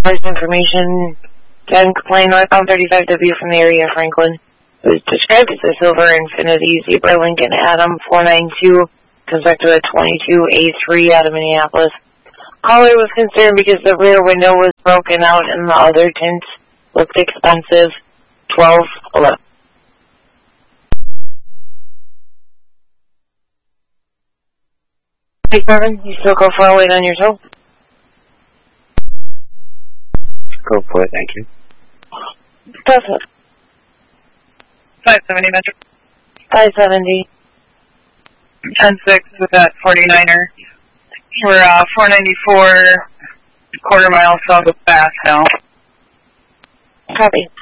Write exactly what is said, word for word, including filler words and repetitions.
Voice information, ten complaint northbound thirty-five W from the area of Franklin. It was described as a silver Infiniti Zebra Lincoln Atom four nine two, comes back to a twenty-two A three out of Minneapolis. Caller was concerned because the rear window was broken out and the other tints looked expensive. twelve eleven. Hey, Kevin, you still go for a wait on your toe? Go for it, thank you. Perfect. five seventy Metro. five seventy. ten six with that forty-niner. We're uh, four ninety-four, quarter mile south of Bath now. Copy.